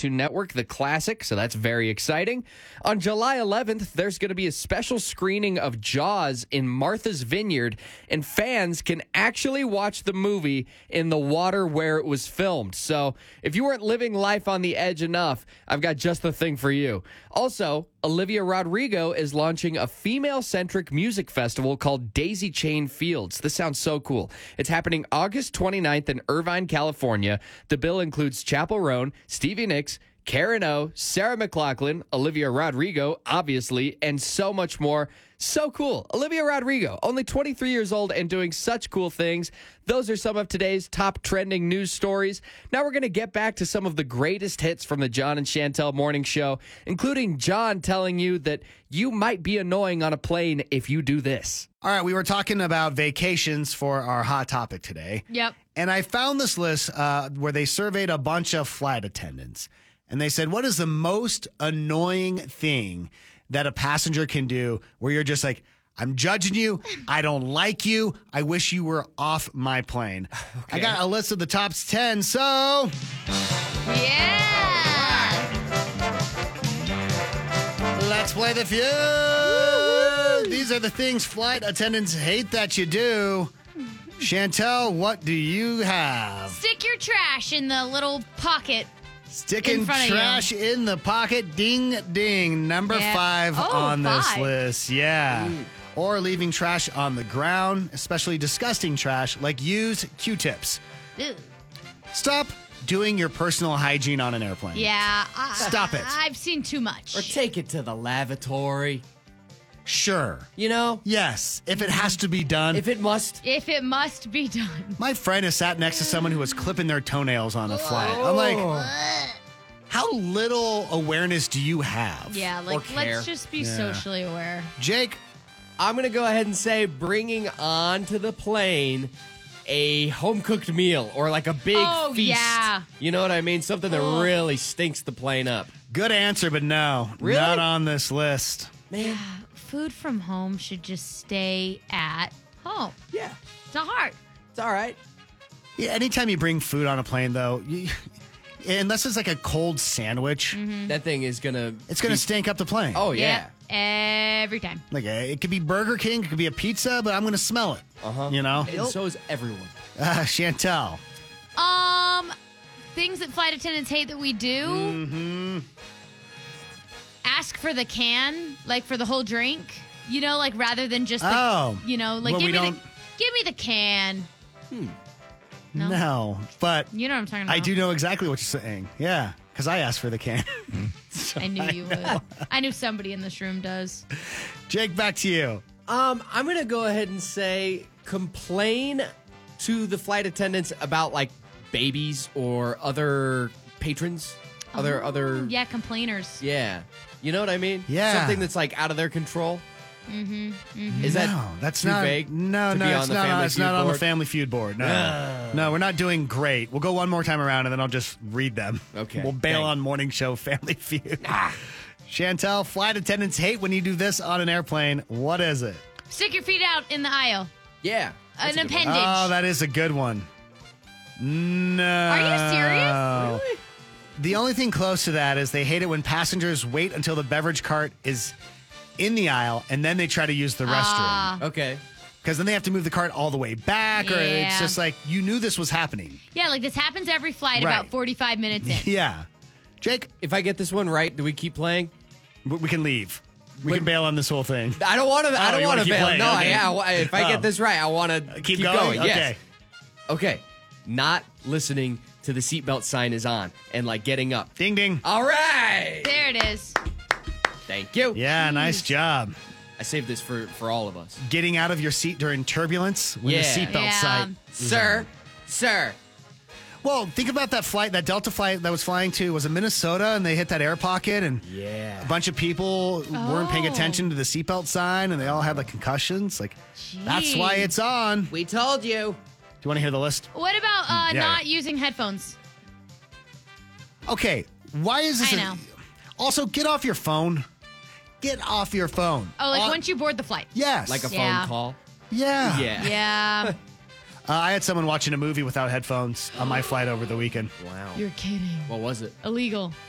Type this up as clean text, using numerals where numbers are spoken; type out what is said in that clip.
Cartoon Network, the classic, so that's very exciting. On July 11th, there's going to be a special screening of Jaws in Martha's Vineyard, and fans can actually watch the movie in the water where it was filmed. So if you weren't living life on the edge enough, I've got just the thing for you. Also, Olivia Rodrigo is launching a female-centric music festival called Daisy Chain Fields. This sounds so cool. It's happening August 29th in Irvine, California. The bill includes Chappell Roan, Stevie Nicks, Karen O, Sarah McLachlan, Olivia Rodrigo, obviously, and so much more. So cool. Olivia Rodrigo, only 23 years old and doing such cool things. Those are some of today's top trending news stories. Now we're going to get back to some of the greatest hits from the John and Chantel Morning Show, including John telling you that you might be annoying on a plane if you do this. All right, we were talking about vacations for our hot topic today. Yep. And I found this list where they surveyed a bunch of flight attendants. And they said, what is the most annoying thing that a passenger can do where you're just like, I'm judging you. I don't like you. I wish you were off my plane. Okay. I got a list of the top 10. So, Yeah. let's play the feud. Woo-hoo. These are the things flight attendants hate that you do. Chantel, what do you have? Stick your trash in the little pocket. Sticking in front of trash in the pocket. Ding, ding. Number 5 on this 5. list. Yeah. Or leaving trash on the ground, especially disgusting trash like used Q-tips. Ew. Stop doing your personal hygiene on an airplane. Yeah. Stop it. I've seen too much. Or take it to the lavatory. Sure. You know? Yes, if it has to be done. If it must. If it must be done. My friend has sat next to someone who was clipping their toenails on a flight. I'm like, how little awareness do you have? Yeah, like, care. let's just be socially aware. Jake, I'm going to go ahead and say bringing onto the plane a home-cooked meal or like a big feast. Yeah. You know what I mean? Something that really stinks the plane up. good answer, but no. Really? Not on this list. Man. Food from home should just stay at home. Yeah. It's not hard. It's all right. Yeah, anytime you bring food on a plane, though, unless it's like a cold sandwich, That thing is going to... it's going to stink up the plane. Oh, yeah. Every time. Like, it could be Burger King, it could be a pizza, but I'm going to smell it. You know? And so is everyone. Chantel. Things that flight attendants hate that we do. Ask for the can, like for the whole drink. You know, like rather than just the, you know, like well, give me the can. No, but You know what I'm talking about. I do know exactly what you're saying. Yeah, because I asked for the can. I knew you would. I knew somebody in this room does. Jake, back to you. I'm going to go ahead and say complain to the flight attendants about like babies or other patrons. Other Yeah, complainers. Yeah. You know what I mean? Yeah. Something that's like out of their control. Is that No, that's too not vague? No, to no, be it's on the not. Family It's Feud not on the board? Family Feud board. No, no, we're not doing great. We'll go one more time around, and then I'll just read them. Okay, We'll bail thank- on morning show Family Feud. Chantel, flight attendants hate when you do this on an airplane. What is it? Stick your feet out in the aisle. Yeah. An That's a good one. appendage. Oh, that is a good one. No. Are you serious? Really? The only thing close to that is they hate it when passengers wait until the beverage cart is in the aisle and then they try to use the restroom. Okay. Because then they have to move the cart all the way back, or it's Yeah. just like you knew this was happening. Yeah, like this happens every flight Right. about 45 minutes in. Yeah. Jake, If I get this one right, do we keep playing? we can leave. We can bail on this whole thing. I don't want to. I Oh, don't you want wanna to keep bail. playing, No, okay. yeah. If I Oh. get this right, I want to Keep going? Yes. Okay. Okay. Not listening to the seatbelt sign is on and like getting up. Ding, ding. All right. There it is. Thank you. Yeah, nice job. I saved this for all of us. Getting out of your seat during turbulence when the Yeah. seatbelt Yeah. sign. Sir. Well, think about that flight, that Delta flight that was flying to, was in Minnesota, and they hit that air pocket, and Yeah. a bunch of people weren't paying Oh. attention to the seatbelt sign, and they all had like concussions. Like, that's why it's on. Do We told you. you want to hear the list? What about Yeah, not using headphones? Okay, why is this? I know. Also, get off your phone. Get off your phone. Oh, like once you board the flight. Yes. Like a phone Yeah. call. Yeah. Yeah. Yeah. I had someone watching a movie without headphones on my flight over the weekend. Wow. You're kidding. What was it? Illegal.